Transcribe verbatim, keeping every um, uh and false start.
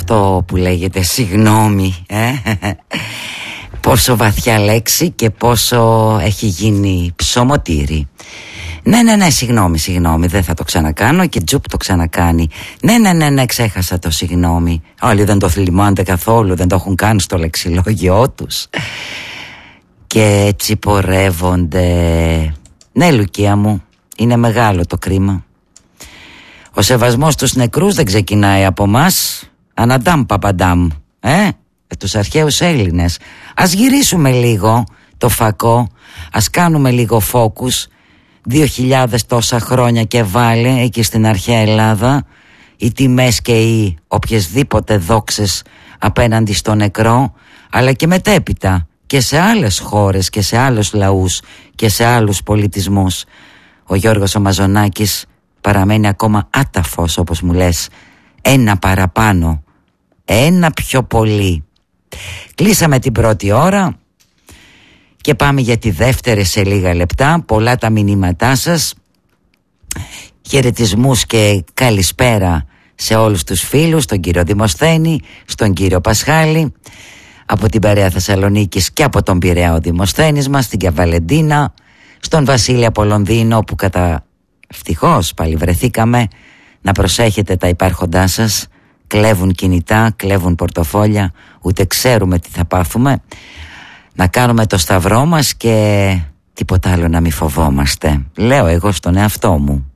αυτό που λέγεται συγγνώμη, ε? Πόσο βαθιά λέξη και πόσο έχει γίνει ψωμοτήρι. Ναι, ναι, ναι, συγγνώμη, συγγνώμη, δεν θα το ξανακάνω και τζουπ το ξανακάνει. Ναι, ναι, ναι, ναι, ξέχασα το συγγνώμη. Όλοι δεν το θυμούνται καθόλου, δεν το έχουν καν στο λεξιλόγιό τους. Και έτσι πορεύονται. Ναι, Λουκία μου, είναι μεγάλο το κρίμα. Ο σεβασμός στους νεκρούς δεν ξεκινάει από μας. Αναντάμ παπαντάμ, ε, τους αρχαίους Έλληνες. Ας γυρίσουμε λίγο το φακό, ας κάνουμε λίγο φόκους. Δύο χιλιάδες τόσα χρόνια και βάλε εκεί στην αρχαία Ελλάδα οι τιμές και οι οποιασδήποτε δόξες απέναντι στο νεκρό, αλλά και μετέπειτα και σε άλλες χώρες και σε άλλους λαούς και σε άλλους πολιτισμούς. Ο Γιώργος ο Μαζονάκης παραμένει ακόμα άταφος, όπως μου λες, ένα παραπάνω, ένα πιο πολύ. Κλείσαμε την πρώτη ώρα και πάμε για τη δεύτερη σε λίγα λεπτά. Πολλά τα μηνύματά σας, χαιρετισμούς και καλησπέρα σε όλους τους φίλους, τον κύριο Δημοσθένη, στον κύριο Πασχάλη, από την παρέα Θεσσαλονίκης και από τον Πειραιά ο Δημοσθένης μας, στην Καβαλεντίνα, στον Βασίλη από Λονδίνο που κατά ευτυχώς πάλι βρεθήκαμε. Να προσέχετε τα υπάρχοντά σας, κλέβουν κινητά, κλέβουν πορτοφόλια, ούτε ξέρουμε τι θα πάθουμε. Να κάνουμε το σταυρό μας και τίποτα άλλο να μη φοβόμαστε. Λέω εγώ στον εαυτό μου.